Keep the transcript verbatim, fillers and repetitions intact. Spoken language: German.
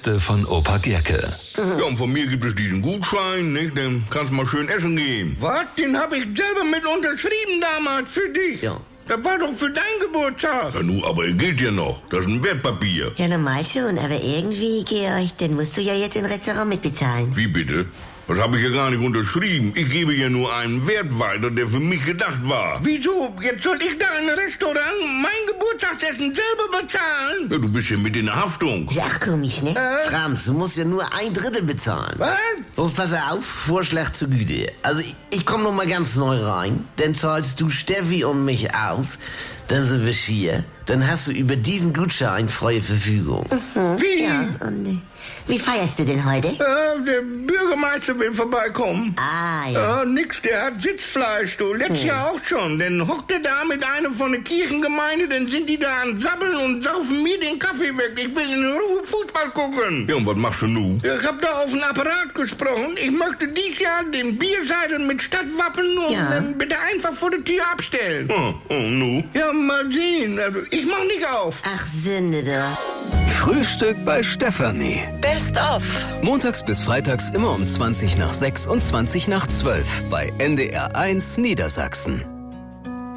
Liste von Opa Gerke. Ja, und von mir gibt es diesen Gutschein, nicht? Dann kannst du mal schön essen gehen. Was? Den habe ich selber mit unterschrieben damals für dich. Ja. Das war doch für deinen Geburtstag. Ja, nu, aber er gilt ja noch. Das ist ein Wertpapier. Ja, normal schon, aber irgendwie, Georg, dann musst du ja jetzt ein Restaurant mitbezahlen. Wie bitte? Das habe ich ja gar nicht unterschrieben. Ich gebe ja nur einen Wert weiter, der für mich gedacht war. Wieso? Jetzt soll ich da in ein Restaurant mein Geburtstagsessen selber bezahlen? Ja, du bist ja mit in der Haftung. Ist auch komisch, ne? Äh? Franz, du musst ja nur ein Drittel bezahlen. Was? Sonst pass auf, Vorschlag zur Güte. Also ich, ich komme noch mal ganz neu rein. Dann zahlst du Steffi und mich aus. Dann sind wir hier. Dann hast du über diesen Gutschein freie Verfügung. Mhm. Wie? Ja, und äh, wie feierst du denn heute? Ja, der Bürgermeister will vorbeikommen. Ah, ja. Ja, nix, der hat Sitzfleisch, du. Letztes Hm. Jahr auch schon. Dann hockt er da mit einem von der Kirchengemeinde, dann sind die da an Sabbeln und saufen mir den Kaffee weg. Ich will in Ruhe Fußball gucken. Ja, und was machst du nun? Ich hab da auf den Apparat gesprochen. Ich möchte dies Jahr den Bierseidel mit Stadtwappen und Ja. dann bitte einfach vor der Tür abstellen. Oh, oh, nu? Ja, mal sehen. Also, ich mach nicht auf. Ach, Sünde doch. Frühstück bei Stefanie. Best of. Montags bis freitags immer um zwanzig nach sechs und zwanzig nach zwölf bei N D R eins Niedersachsen.